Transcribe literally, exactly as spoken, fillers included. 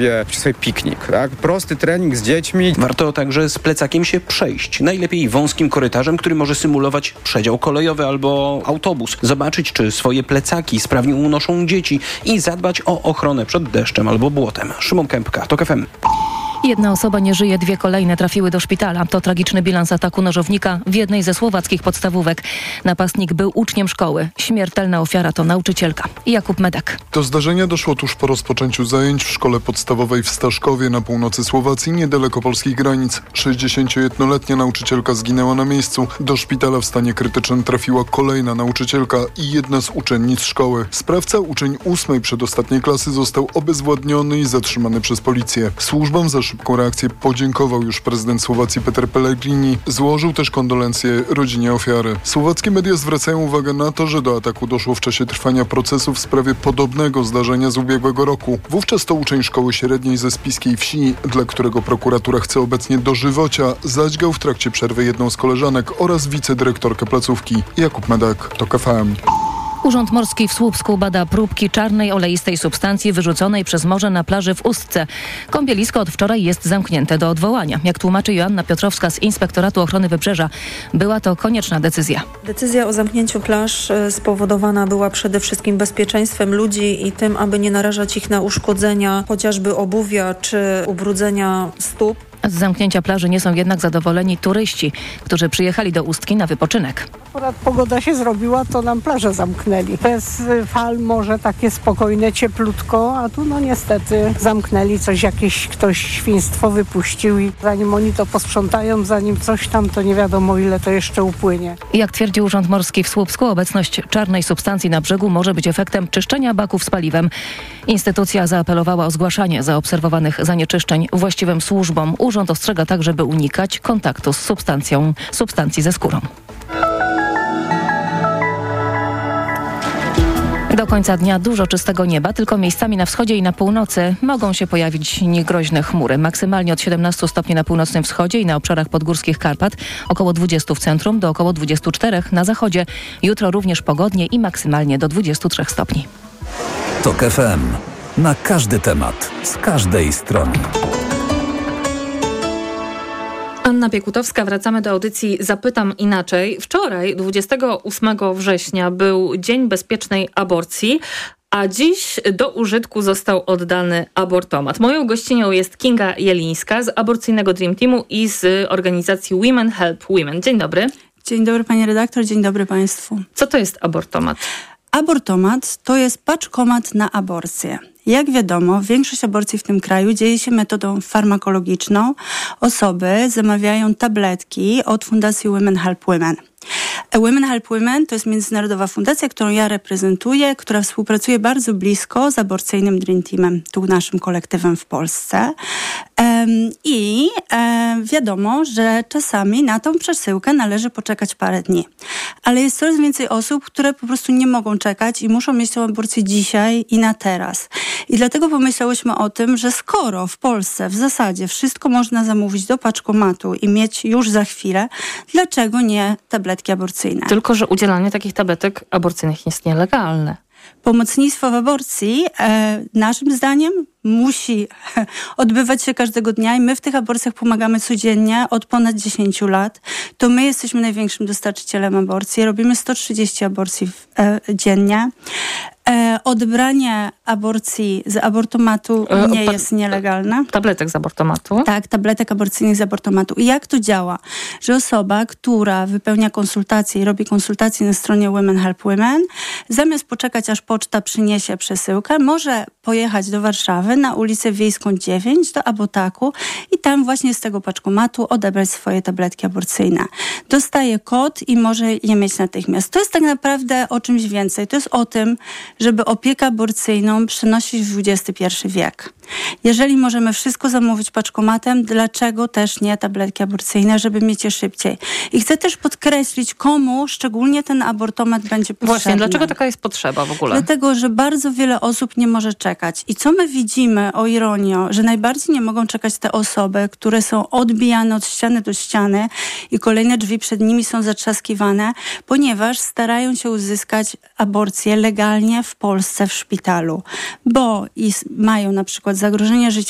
sobie, sobie piknik, tak? Prosty trening z dziećmi. Warto także z plecakiem się przejść. Najlepiej wąskim korytarzem, który może symulować przedział kolejowy albo autobus. Zobaczyć, czy swoje plecaki sprawnie unoszą dzieci i zadbać o ochronę przed deszczem albo błotem. Szymon Kępka, TOK F M. Jedna osoba nie żyje, dwie kolejne trafiły do szpitala. To tragiczny bilans ataku nożownika w jednej ze słowackich podstawówek. Napastnik był uczniem szkoły. Śmiertelna ofiara to nauczycielka. Jakub Medek. Do zdarzenia doszło tuż po rozpoczęciu zajęć w szkole podstawowej w Staszkowie na północy Słowacji, niedaleko polskich granic. sześćdziesięciojednoletnia nauczycielka zginęła na miejscu. Do szpitala w stanie krytycznym trafiła kolejna nauczycielka i jedna z uczennic szkoły. Sprawca, uczeń ósmej przedostatniej klasy, został obezwładniony i zatrzymany przez policję. Służbom za szybką reakcję podziękował już prezydent Słowacji Peter Pellegrini. Złożył też kondolencje rodzinie ofiary. Słowackie media zwracają uwagę na to, że do ataku doszło w czasie trwania procesu w sprawie podobnego zdarzenia z ubiegłego roku. Wówczas to uczeń szkoły średniej ze Spiskiej Wsi, dla którego prokuratura chce obecnie dożywocia, zadźgał w trakcie przerwy jedną z koleżanek oraz wicedyrektorkę placówki. Jakub Medek, TOK F M. Urząd Morski w Słupsku bada próbki czarnej, oleistej substancji wyrzuconej przez morze na plaży w Ustce. Kąpielisko od wczoraj jest zamknięte do odwołania. Jak tłumaczy Joanna Piotrowska z Inspektoratu Ochrony Wybrzeża, była to konieczna decyzja. Decyzja o zamknięciu plaż spowodowana była przede wszystkim bezpieczeństwem ludzi i tym, aby nie narażać ich na uszkodzenia chociażby obuwia czy ubrudzenia stóp. Z zamknięcia plaży nie są jednak zadowoleni turyści, którzy przyjechali do Ustki na wypoczynek. Akurat pogoda się zrobiła, to nam plażę zamknęli. Bez fal, morze takie spokojne, cieplutko, a tu no niestety zamknęli coś, jakieś ktoś świństwo wypuścił i zanim oni to posprzątają, zanim coś tam, to nie wiadomo ile to jeszcze upłynie. Jak twierdzi Urząd Morski w Słupsku, obecność czarnej substancji na brzegu może być efektem czyszczenia baków z paliwem. Instytucja zaapelowała o zgłaszanie zaobserwowanych zanieczyszczeń właściwym służbom. Urząd ostrzega także, by unikać kontaktu z substancją, substancji ze skórą. Do końca dnia dużo czystego nieba, tylko miejscami na wschodzie i na północy mogą się pojawić niegroźne chmury. Maksymalnie od siedemnastu stopni na północnym wschodzie i na obszarach podgórskich Karpat, około dwudziestu w centrum, do około dwudziestu czterech na zachodzie. Jutro również pogodnie i maksymalnie do dwudziestu trzech stopni. TOK F M. Na każdy temat, z każdej strony. Anna Piekutowska, wracamy do audycji Zapytam Inaczej. Wczoraj, dwudziestego ósmego września, był Dzień Bezpiecznej Aborcji, a dziś do użytku został oddany abortomat. Moją gościnią jest Kinga Jelińska z aborcyjnego Dream Teamu i z organizacji Women Help Women. Dzień dobry. Dzień dobry pani redaktor, dzień dobry państwu. Co to jest abortomat? Abortomat to jest paczkomat na aborcję. Jak wiadomo, większość aborcji w tym kraju dzieje się metodą farmakologiczną. Osoby zamawiają tabletki od Fundacji Women Help Women. Women Help Women to jest międzynarodowa fundacja, którą ja reprezentuję, która współpracuje bardzo blisko z aborcyjnym Dream Teamem, tu naszym kolektywem w Polsce. I wiadomo, że czasami na tą przesyłkę należy poczekać parę dni. Ale jest coraz więcej osób, które po prostu nie mogą czekać i muszą mieć tę aborcję dzisiaj i na teraz. I dlatego pomyślałyśmy o tym, że skoro w Polsce w zasadzie wszystko można zamówić do paczkomatu i mieć już za chwilę, dlaczego nie tabletki aborcyjne? Tylko że udzielanie takich tabletek aborcyjnych jest nielegalne. Pomocnictwo w aborcji, e, naszym zdaniem, musi odbywać się każdego dnia i my w tych aborcjach pomagamy codziennie od ponad dziesięciu lat. To my jesteśmy największym dostarczycielem aborcji. Robimy sto trzydzieści aborcji w, e, dziennie. E, odebranie aborcji z abortomatu nie pa- jest nielegalne. Tabletek z abortomatu? Tak, tabletek aborcyjnych z abortomatu. I jak to działa? Że osoba, która wypełnia konsultację i robi konsultację na stronie Women Help Women, zamiast poczekać, aż poczta przyniesie przesyłkę, może pojechać do Warszawy na ulicę Wiejską dziewięć do Abotaku i tam właśnie z tego paczkomatu odebrać swoje tabletki aborcyjne. Dostaje kod i może je mieć natychmiast. To jest tak naprawdę o czymś więcej. To jest o tym, żeby opiekę aborcyjną przenosić w dwudziesty pierwszy wiek. Jeżeli możemy wszystko zamówić paczkomatem, dlaczego też nie tabletki aborcyjne, żeby mieć je szybciej? I chcę też podkreślić, komu szczególnie ten abortomat będzie potrzebny. Właśnie, dlaczego taka jest potrzeba w ogóle? Dlatego, że bardzo wiele osób nie może czekać. I co my widzimy, o ironio, że najbardziej nie mogą czekać te osoby, które są odbijane od ściany do ściany i kolejne drzwi przed nimi są zatrzaskiwane, ponieważ starają się uzyskać aborcję legalnie w Polsce w szpitalu, bo mają na przykład zagrożenie życia